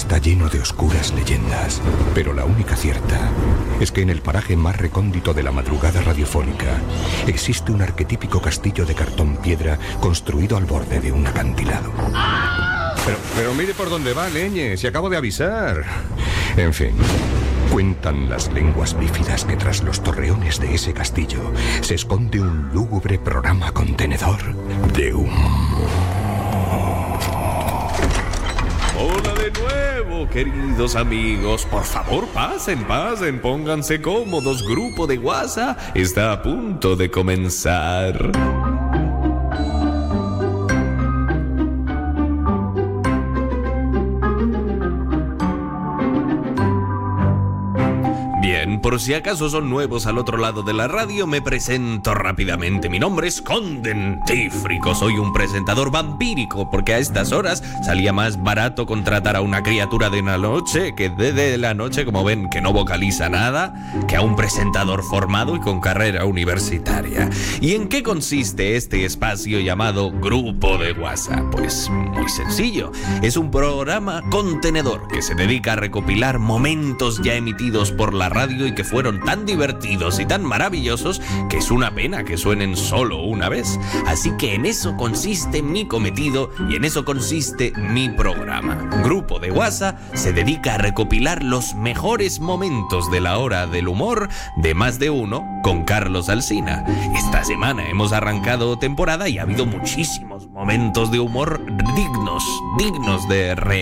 está lleno de oscuras leyendas, pero la única cierta es que en el paraje más recóndito de la madrugada radiofónica existe un arquetípico castillo de cartón piedra construido al borde de un acantilado. Pero mire por dónde va, leñe, si acabo de avisar. En fin, cuentan las lenguas bífidas que tras los torreones de ese castillo se esconde un lúgubre programa contenedor de humo. Hola de nuevo, queridos amigos. Por favor, pasen, pónganse cómodos. Grupo de WhatsApp está a punto de comenzar. Bien, por si acaso son nuevos al otro lado de la radio, me presento rápidamente. Mi nombre es Condentífrico, soy un presentador vampírico, porque a estas horas salía más barato contratar a una criatura de la noche, que de la noche, como ven, que no vocaliza nada, que a un presentador formado y con carrera universitaria. ¿Y en qué consiste este espacio llamado Grupo de WhatsApp? Pues muy sencillo, es un programa contenedor que se dedica a recopilar momentos ya emitidos por la radio y que fueron tan divertidos y tan maravillosos que es una pena que suenen solo una vez. Así que en eso consiste mi cometido y en eso consiste mi programa. Grupo de WhatsApp se dedica a recopilar los mejores momentos de la hora del humor de Más de Uno con Carlos Alsina. Esta semana hemos arrancado temporada y ha habido muchísimos momentos de humor dignos de